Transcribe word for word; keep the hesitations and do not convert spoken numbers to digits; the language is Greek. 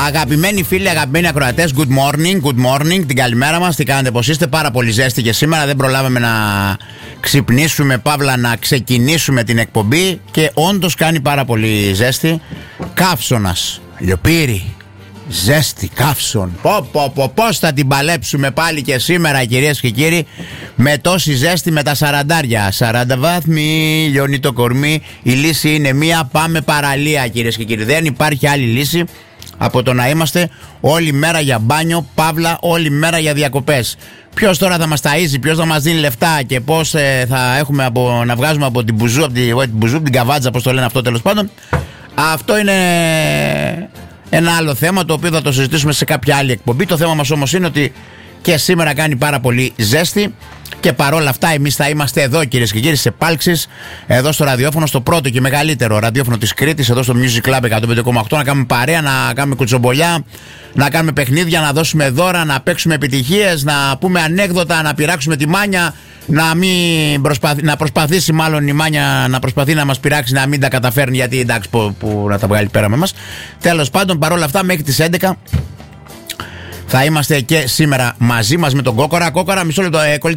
Αγαπημένοι φίλοι, αγαπημένοι ακροατές, good morning, good morning, την καλημέρα μας, τι κάνετε, πως είστε? Πάρα πολύ ζέστη και σήμερα, δεν προλάβαμε να ξυπνήσουμε, παύλα να ξεκινήσουμε την εκπομπή και όντως κάνει πάρα πολύ ζέστη. Καύσωνας, λιοπύρι, ζέστη, καύσον. Πω, πω, πω, πώς θα την παλέψουμε πάλι και σήμερα, κυρίες και κύριοι, με τόση ζέστη, με τα σαραντάρια. σαράντα βάθμοι, λιώνει το κορμί. Η λύση είναι μία, πάμε παραλία, κυρίες και κύριοι. Δεν υπάρχει άλλη λύση από το να είμαστε όλη μέρα για μπάνιο, παύλα όλη μέρα για διακοπές. Ποιος τώρα θα μας ταΐζει, ποιος θα μας δίνει λεφτά και πώς ε, θα έχουμε από, να βγάζουμε από την μπουζού, από την, την μπουζού, την καβάτζα, πώς το λένε αυτό, τέλος πάντων. Αυτό είναι ένα άλλο θέμα, το οποίο θα το συζητήσουμε σε κάποια άλλη εκπομπή. Το θέμα μας όμως είναι ότι και σήμερα κάνει πάρα πολύ ζέστη και παρόλα αυτά εμείς θα είμαστε εδώ, κυρίες και κύριοι, σε Πάλξης, εδώ στο ραδιόφωνο, στο πρώτο και μεγαλύτερο ραδιόφωνο της Κρήτης, εδώ στο Music Club εκατόν πέντε κόμμα οκτώ, να κάνουμε παρέα, να κάνουμε κουτσομπολιά, να κάνουμε παιχνίδια, να δώσουμε δώρα, να παίξουμε επιτυχίες, να πούμε ανέκδοτα, να πειράξουμε τη Μάνια, να, μην προσπαθ... να προσπαθήσει μάλλον η Μάνια να προσπαθεί να μας πειράξει, να μην τα καταφέρνει, γιατί εντάξει, που, που να τα βγάλει πέρα με μας. Τέλος πάντων, παρόλα αυτά, μέχρι τις έντεκα θα είμαστε και σήμερα μαζί μας με τον Κόκορα. Κόκορα, μισό λεπτό, ε,